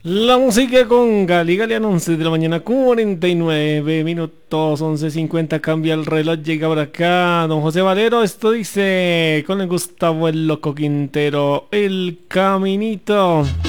La música con Gali Galeano, 11 de la mañana, 49 minutos, 11:50 cambia el reloj, llega por acá don José Valero, esto dice con el Gustavo el Loco Quintero, El Caminito.